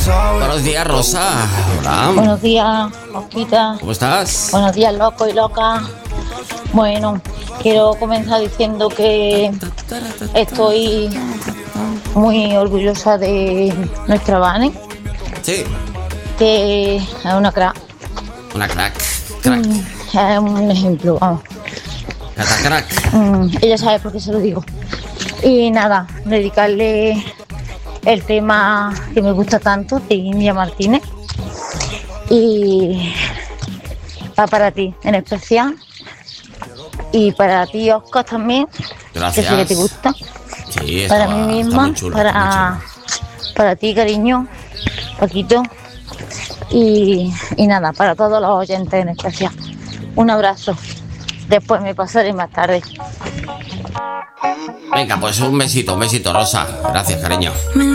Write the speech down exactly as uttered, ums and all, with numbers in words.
Buenos días, Rosa. Hola. Buenos días, Osquita. ¿Cómo estás? Buenos días, loco y loca. Bueno, quiero comenzar diciendo que estoy muy orgullosa de nuestra Vane. Sí. Que es una crack. Una crack. Crack. Mm, Es un ejemplo, vamos. Cata crack. Mm, ella sabe por qué se lo digo. Y nada, dedicarle el tema que me gusta tanto de India Martínez. Y va para ti en especial. Y para ti, Oscar, también. Gracias. Que sé que te gusta. Sí, Para estaba- mí está misma, muy chulo, está muy para, chulo. para ti, cariño, Paquito. Y, y nada, para todos los oyentes en especial. Un abrazo. Después me pasaré más tarde. Venga, pues un besito, un besito, Rosa. Gracias, cariño.